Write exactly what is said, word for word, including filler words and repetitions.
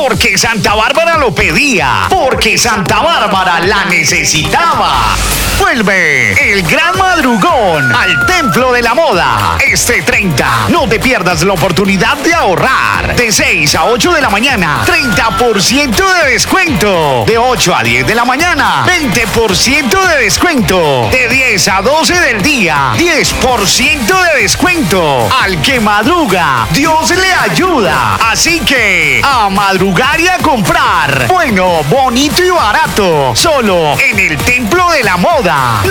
porque Santa Bárbara lo pedía, porque Santa Bárbara la necesitaba. Vuelve el gran madrugón al Templo de la Moda. Este treinta, no te pierdas la oportunidad de ahorrar. De seis a ocho de la mañana, treinta por ciento de descuento. De ocho a diez de la mañana, veinte por ciento de descuento. De diez a doce del día, diez por ciento de descuento. Al que madruga, Dios le ayuda. Así que, a madrugar y a comprar. Bueno, bonito y barato. Solo en el Templo de la Moda.